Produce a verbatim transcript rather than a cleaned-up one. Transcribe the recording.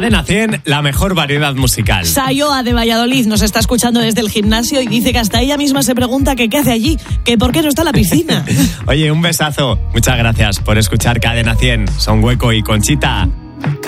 Cadena cien, la mejor variedad musical. Sayoa de Valladolid nos está escuchando desde el gimnasio y dice que hasta ella misma se pregunta que qué hace allí, que por qué no está en la piscina. Oye, un besazo. Muchas gracias por escuchar Cadena cien. Son Hueco y Conchita.